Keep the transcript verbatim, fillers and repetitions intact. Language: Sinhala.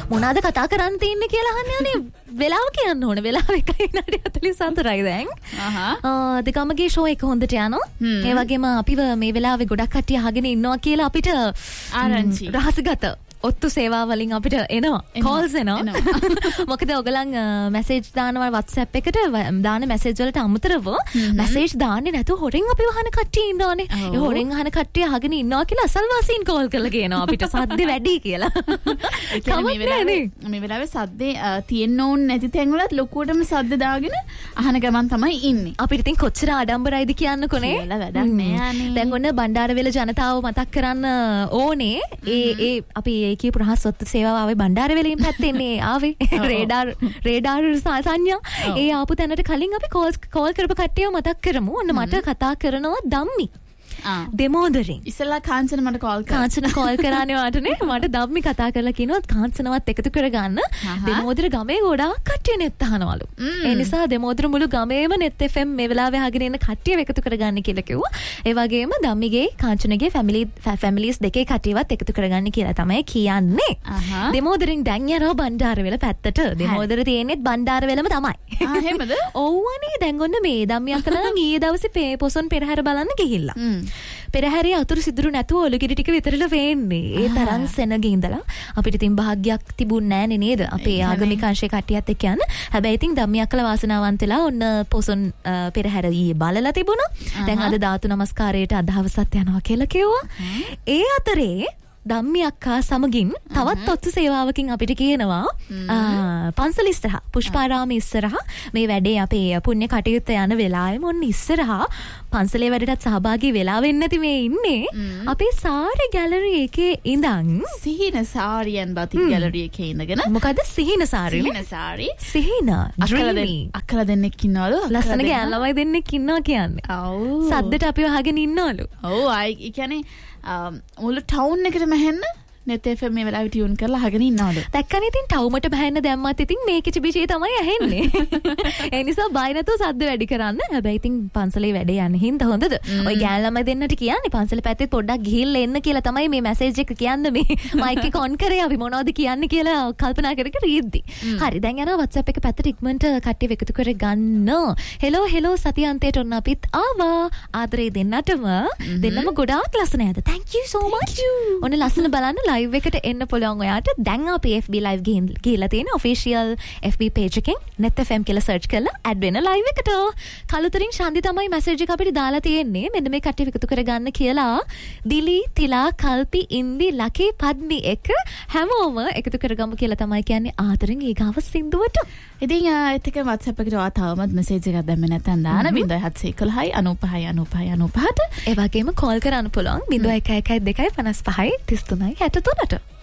මොනවාද කතා කරන්න තියෙන්නේ කියලා අහන්න යන්නේ වෙලාව කියන්න ඕනේ. වෙලාව එකයි විනාඩි හතළිස් හතරයි දැන්. අහහ. දෙකමගේ ෂෝ එක හොඳට යනවා. ඒ වගේම අපිව මේ වෙලාවේ ගොඩක් කට්ටිය අහගෙන ඉන්නවා කියලා අපිට ආරංචි රහසගත ඔත්තු සේවා වලින් අපිට එනවා කෝල්ස් එනවා. මොකද ඔයගලන් මැසේජ් දානවා WhatsApp එකට දාන මැසේජ් වලට අමතරව මැසේජ් දාන්නේ නැතුව හොරෙන් අපිව අහන කට්ටිය ඉන්නවනේ. ඒ හොරෙන් අහන කට්ටිය අහගෙන ඉන්නවා කියලා අසල්වාසීන් කෝල් කරලා කියනවා අපිට සද්ද වැඩි කියලා. ඒ කියන්නේ මේ වෙලාවේ මේ වෙලාවේ සද්දේ තියෙන්න ඕනේ නැති තැන් වලත් ලොකුවටම සද්ද දාගෙන අහන ගමන් තමයි ඉන්නේ. අපිට ඉතින් කොච්චර ආඩම්බරයිද කියන්නකොනේ. කියලා වැඩක් නෑනේ. දැන් ඔන්න බණ්ඩාරවෙල ජනතාව මතක් කරන්න ඕනේ. ඒ ඒ අපි ඒ කියපු රහස් ඔත්තු සේවාව ආවේ බණ්ඩාරවෙලින් පැත්තෙන්නේ ආවේ රේඩාර් රේඩාර් සංඥා ඒ ආපු තැනට කලින් අපි කෝල් කෝල් කරපු කට්ටියව මතක් කරමු. ඔන්න මට කතා කරනවා ධම්මි දෙමෝදරින්. ඉස්සලා කාංචන මට කෝල් කරා. කාංචන කෝල් කරානේ වාටනේ. මට ධම්මි කතා කරලා කියනවා කාංචනවත් එකතු කරගන්න දෙමෝදර ගමේ ගොඩාක් කට්ටිය නෙත් අහනවලු. ඒ නිසා දෙමෝදර මුළු ගමේම නෙත් එෆ් එම් මේ වෙලාවේ අහගෙන ඉන්න කට්ටියව එකතු කරගන්න කියලා කිව්වා. ඒ වගේම ධම්මිගේ කාංචනගේ ෆැමිලි ෆැමිලිස් දෙකේ කට්ටියවත් එකතු කරගන්න කියලා තමයි කියන්නේ. දෙමෝදරින් දැන් යනවා බණ්ඩාරවෙල පැත්තට. දෙමෝදර තියෙන්නේ බණ්ඩාරවෙලම තමයි. ආ එහෙමද? ඔව්වනේ. දැන් ඔන්න මේ ධම්මි අකලා ඊයේ දවසේ පොසොන් පෙරහැර බලන්න ගිහිල්ලා. පෙරහැරේ අතුරු සිදුරු නැතුව ඔලුගිරි ටික විතරලා වෙන්නේ. ඒ තරම් සෙනග ඉඳලා අපිට තින් භාග්යක් තිබුණේ නැනේ නේද? අපේ ආගමික අංශයේ කට්ටියත් එක්ක යන්න. හැබැයි ඉතින් ධම්මි අකලා වාසනාවන්ත වෙලා ඔන්න පොසොන් පෙරහැර ඊයේ බලලා තිබුණා. දැන් අද ධාතු නමස්කාරයට අදහවසත් යනවා කියලා කිව්වා. ඒ අතරේ ධම්මි අක්කා සමගින් තවත් ඔත්තු සේවාවකින් අපිට කියනවා පන්සල ඉස්සරහා පුෂ්පාරාම ඉස්සරහා මේ වැඩේ අපේ පුණ්‍ය කටයුත්ත යන වෙලාවෙම ඔන්න ඉස්සරහා පන්සලේ වැඩටත් සහභාගී වෙලා වෙන්නේ නැති මේ ඉන්නේ අපේ සාරි ගැලරි එකේ ඉඳන් සිහින සාරියන් බති ගැලරි එකේ ඉඳගෙන මොකද සිහින සාරි සිහින සාරි සිහින අක්කලා දෙන්නෙක් ඉන්නවලු ලස්සන ගෑන් ළමයි දෙන්නෙක් ඉන්නවා කියන්නේ. ඔව් සද්දට අපිව අහගෙන ඉන්නවලු. ඔව් ආයි ඒ කියන්නේ මුළු ටවුන් එකටම හෙන්න net F M මේ වෙලාවට ටියුන් කරලා අහගෙන ඉන්නවලු. දැක්කනේ ඉතින් ටවුමට බහැන්න දැම්මත් ඉතින් මේ කිචි බිචේ තමයි ඇහෙන්නේ. ඒ නිසා බය නැතුව සද්ද වැඩි කරන්න. හැබැයි ඉතින් පන්සලේ වැඩේ යන්නේ හින්දා හොඳද? ඔය ගෑන් ළමයි දෙන්නට කියන්නේ පන්සල පැත්තේ පොඩ්ඩක් ගිහිල්ලා එන්න කියලා තමයි මේ මැසේජ් එක කියන්නේ මේ මයික් එක ඔන් කරේ අපි මොනවද කියන්නේ කියලා කල්පනා කර කර ඉද්දි. හරි දැන් යනවා WhatsApp එක පැත්තට ඉක්මනට කට්ටිය එකතු කර ගන්න. හෙලෝ හෙලෝ සතියන්තයට ඔන්න අපිත් ආවා. ආදරේ දෙන්නටම දෙන්නම ගොඩාක් ලස්සන ඇද. Thank you so much. ඔන්න ලස්සන බලන්න ලයිව් එකට එන්න පුළුවන් ඔයාට. දැන් අපි F B live ගිහිල්ලා තියෙන official F B page එකෙන් net F M කියලා search කරලා add වෙන live එකට. කලුතරින් ශාන්ති තමයි message එක අපිට දාලා තියෙන්නේ. මෙන්න මේ කට්ටිය එකතු කරගන්න කියලා. දිලි තිලා කල්පි ඉන්දි ලකී පද්මි එක හැමෝම එකතු කරගමු කියලා තමයි කියන්නේ ආදරෙන් ඊගාව සින්දුවට. ඉතින් ඒත් එක WhatsApp එකට ඔයා තවමත් message එකක් දැම්මේ නැත්නම් දාන zero one seven one one අනූපහයි අනූපහයි අනූපහට. ඒ වගේම call කරන්න පුළුවන් zero one one one two five five three three six තුනයි